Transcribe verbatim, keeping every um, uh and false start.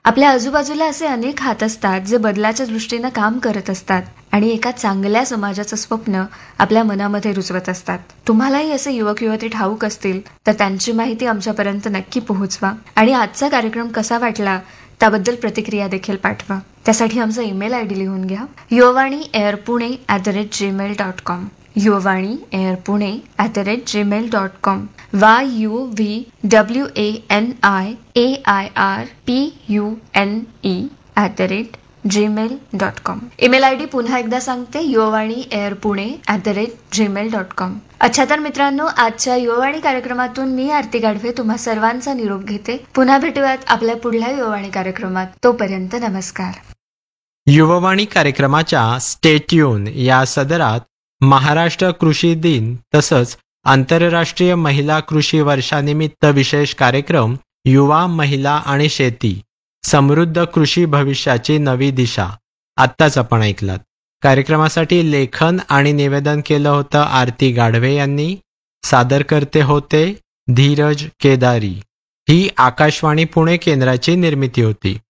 आपल्या आजूबाजूला असे अनेक हात असतात जे बदलाच्या दृष्टीनं काम करत असतात आणि एका चांगल्या समाजाचं स्वप्न आपल्या मनामध्ये रुजवत असतात. तुम्हालाही असे युवक युवती ठाऊक असतील तर त्यांची माहिती आमच्यापर्यंत नक्की पोहोचवा आणि आजचा कार्यक्रम कसा वाटला त्याबद्दल प्रतिक्रिया देखील पाठवा. त्यासाठी आमचा ईमेल आय डी लिहून घ्या, Yuvvani air Pune at the rate Gmail dot com. Yuvvani air Pune at the rate Gmail dot com. Y U V W A N I A I R P U N E at the rate Gmail dot com. Email I D पुन्हा एकदा सांगते, Yuvvani air Pune at the rate Gmail dot com. अच्छा तर मित्रांनो, आजच्या युववाणी कार्यक्रमातून मी आरती गाढवे तुम्हा सर्वांचा निरोप घेते. पुन्हा भेटूयात आपल्या पुढल्या युववाणी कार्यक्रमात. तोपर्यंत नमस्कार. युववाणी कार्यक्रमाच्या स्टे ट्यून या सदरात महाराष्ट्र कृषी दिन तसंच आंतरराष्ट्रीय महिला कृषी वर्षानिमित्त विशेष कार्यक्रम युवा, महिला आणि शेती, समृद्ध कृषी भविष्याची नवी दिशा आत्ताच आपण ऐकलात. कार्यक्रमासाठी लेखन आणि निवेदन केलं होतं आरती गाढवे यांनी. सादर करते होते धीरज केदारी. ही आकाशवाणी पुणे केंद्राची निर्मिती होती.